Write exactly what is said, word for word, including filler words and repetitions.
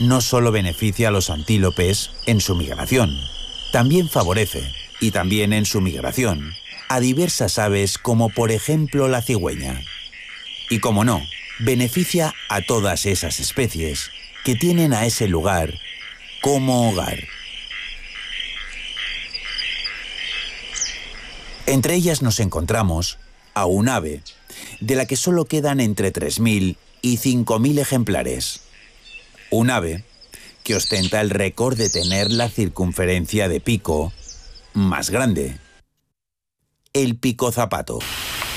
no solo beneficia a los antílopes en su migración, también favorece, y también en su migración, a diversas aves como por ejemplo la cigüeña. Y como no, beneficia a todas esas especies que tienen a ese lugar como hogar. Entre ellas nos encontramos a un ave, de la que solo quedan entre tres mil y cinco mil ejemplares. Un ave que ostenta el récord de tener la circunferencia de pico más grande. El pico zapato.